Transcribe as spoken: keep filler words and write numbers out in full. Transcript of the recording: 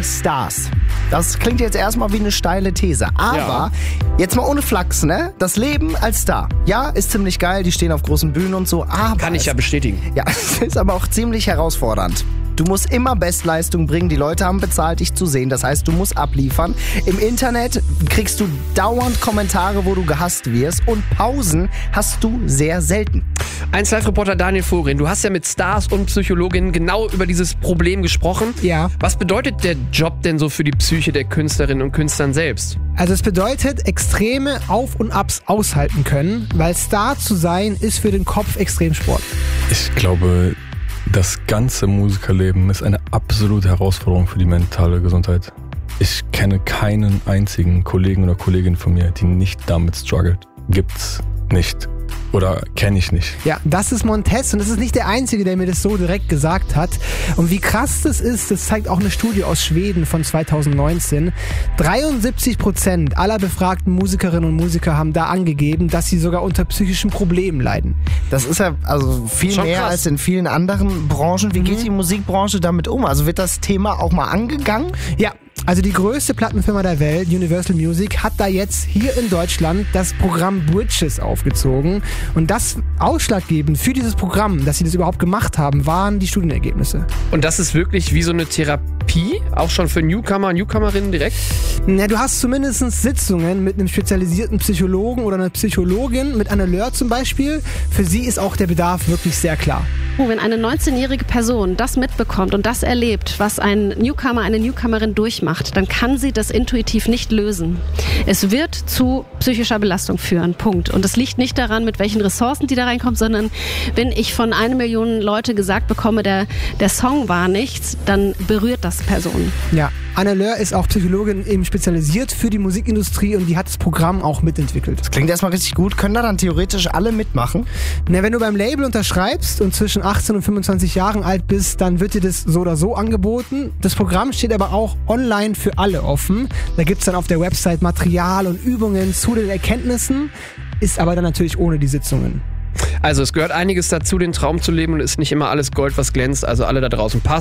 Stars. Das klingt jetzt erstmal wie eine steile These, aber ja. Jetzt mal ohne Flachs, ne? Das Leben als Star, ja, ist ziemlich geil, die stehen auf großen Bühnen und so, aber... Kann ich ja bestätigen. Ja, es ist aber auch ziemlich herausfordernd. Du musst immer Bestleistung bringen, die Leute haben bezahlt, dich zu sehen, das heißt, du musst abliefern. Im Internet kriegst du dauernd Kommentare, wo du gehasst wirst und Pausen hast du sehr selten. eins Live-Reporter Daniel Vorin, du hast ja mit Stars und Psychologinnen genau über dieses Problem gesprochen. Ja. Was bedeutet der Job denn so für die Psyche der Künstlerinnen und Künstlern selbst? Also es bedeutet, extreme Auf- und Abs aushalten können, weil Star zu sein ist für den Kopf Extremsport. Ich glaube, das ganze Musikerleben ist eine absolute Herausforderung für die mentale Gesundheit. Ich kenne keinen einzigen Kollegen oder Kollegin von mir, die nicht damit struggelt. Gibt's nicht. Oder kenne ich nicht. Ja, das ist Montez und das ist nicht der Einzige, der mir das so direkt gesagt hat. Und wie krass das ist, das zeigt auch eine Studie aus Schweden von zweitausendneunzehn. dreiundsiebzig Prozent aller befragten Musikerinnen und Musiker haben da angegeben, dass sie sogar unter psychischen Problemen leiden. Das ist ja also viel Schon mehr krass. als in vielen anderen Branchen. Wie Mhm. geht die Musikbranche damit um? Also wird das Thema auch mal angegangen? Ja, also die größte Plattenfirma der Welt, Universal Music, hat da jetzt hier in Deutschland das Programm Bridges aufgezogen. Und das ausschlaggebend für dieses Programm, dass sie das überhaupt gemacht haben, waren die Studienergebnisse. Und das ist wirklich wie so eine Therapie, auch schon für Newcomer, Newcomerinnen direkt? Na, du hast zumindest Sitzungen mit einem spezialisierten Psychologen oder einer Psychologin, mit Anne Löhr zum Beispiel. Für sie ist auch der Bedarf wirklich sehr klar. Wenn eine neunzehnjährige Person das mitbekommt und das erlebt, was ein Newcomer, eine Newcomerin durchmacht, dann kann sie das intuitiv nicht lösen. Es wird zu psychischer Belastung führen, Punkt. Und es liegt nicht daran, mit welchen Ressourcen die da reinkommt, sondern wenn ich von einer Million Leute gesagt bekomme, der, der Song war nichts, dann berührt das Personen. Ja, Anne Löhr ist auch Psychologin eben spezialisiert für die Musikindustrie und die hat das Programm auch mitentwickelt. Das klingt erstmal richtig gut. Können da dann theoretisch alle mitmachen? Na, wenn du beim Label unterschreibst und zwischen achtzehn und fünfundzwanzig Jahren alt bist, dann wird dir das so oder so angeboten. Das Programm steht aber auch online für alle offen. Da gibt's dann auf der Website Material und Übungen zu den Erkenntnissen, ist aber dann natürlich ohne die Sitzungen. Also es gehört einiges dazu, den Traum zu leben und ist nicht immer alles Gold, was glänzt. Also alle da draußen, passt